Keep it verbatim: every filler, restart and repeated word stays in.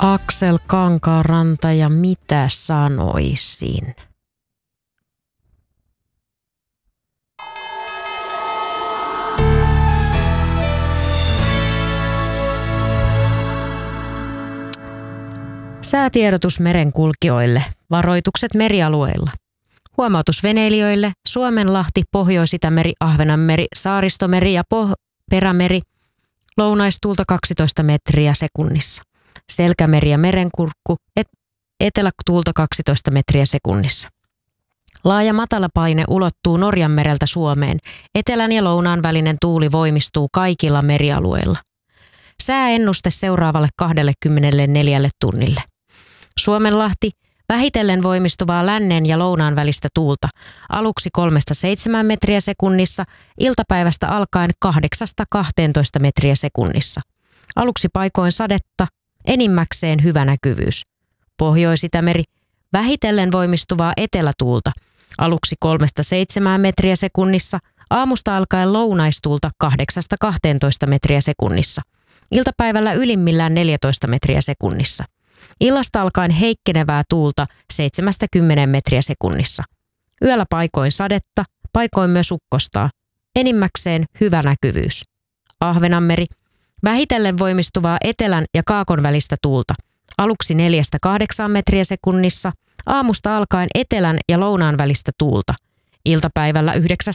Aksel Kankaanranta ja mitä sanoisin? Säätiedotus merenkulkijoille. Varoitukset merialueilla. Huomautus veneilijöille. Suomenlahti, Pohjois-Itämeri, Ahvenanmeri, Saaristomeri ja Poh- Perämeri. Lounaistuulta kaksitoista metriä sekunnissa. Selkämeri ja merenkurkku. Et- etelätuulta kaksitoista metriä sekunnissa. Laaja matalapaine ulottuu Norjanmereltä Suomeen. Etelän ja lounaan välinen tuuli voimistuu kaikilla merialueilla. Sääennuste seuraavalle kaksikymmentäneljä tunnille. Suomenlahti, vähitellen voimistuvaa lännen ja lounaan välistä tuulta, aluksi kolmesta seitsemään metriä sekunnissa, iltapäivästä alkaen kahdeksasta kahteentoista metriä sekunnissa. Aluksi paikoin sadetta, enimmäkseen hyvä näkyvyys. Pohjois-Itämeri, vähitellen voimistuvaa etelätuulta, aluksi kolmesta seitsemään metriä sekunnissa, aamusta alkaen lounaistuulta kahdeksasta kahteentoista metriä sekunnissa. Iltapäivällä ylimmillään neljätoista metriä sekunnissa. Illasta alkaen heikkenevää tuulta seitsemästä kymmeneen metriä sekunnissa. Yöllä paikoin sadetta, paikoin myös ukkostaa. Enimmäkseen hyvä näkyvyys. Ahvenanmeri, vähitellen voimistuvaa etelän ja kaakon välistä tuulta. Aluksi neljästä kahdeksaan metriä sekunnissa, aamusta alkaen etelän ja lounaan välistä tuulta. Iltapäivällä yhdeksästä